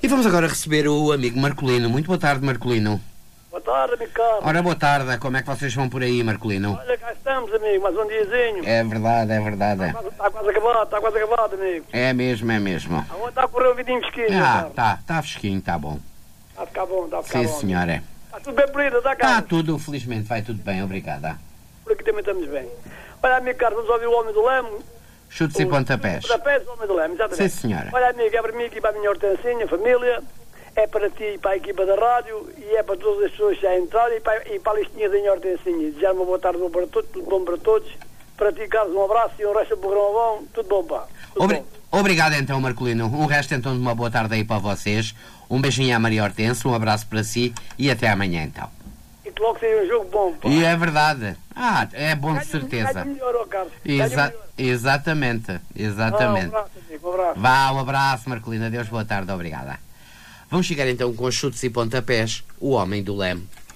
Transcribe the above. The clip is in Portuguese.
E vamos agora receber o amigo Marcolino. Muito boa tarde, Marcolino. Boa tarde, amigo Carlos. Ora, boa tarde. Como é que vocês vão por aí, Marcolino? Olha, cá estamos, amigo, mais um diazinho. É verdade, é verdade. Está quase acabado, amigo. É mesmo, é mesmo. Agora está a correr um vidinho fresquinho. Está fresquinho, está bom. Está a ficar bom, está a ficar bom. Sim, senhora. Está tudo bem por aí, está cá? Está tudo, felizmente, vai tudo bem, obrigada. Por aqui também estamos bem. Olha, amigo Carlos, vamos ouvir o Homem do Leme. Chutes e pontapés. Pontapés, o Homem do Leme, exatamente. Sim, senhora. Olha, amigo, é para mim aqui, para a minha Hortensinha, família. É para ti e para a equipa da rádio e é para todas as pessoas que já entraram e para a listinha da minha Hortensinha. Desejar uma boa tarde para todos, tudo bom para todos. Para ti, Carlos, um abraço e um resto do programa bom. Tudo bom, pá. Bom. Obrigado então, Marcolino. Um resto então de uma boa tarde aí para vocês. Um beijinho à Maria Hortense, um abraço para si e até amanhã então. E que logo seja um jogo bom, pá. E é verdade. É bom de certeza. Ganha melhor, ó, Carlos. Exatamente. Um abraço, amigo, um abraço. Vá, um abraço, Marcolino. Adeus, boa tarde, obrigada. Vamos chegar então com os chutes e pontapés, o Homem do Leme.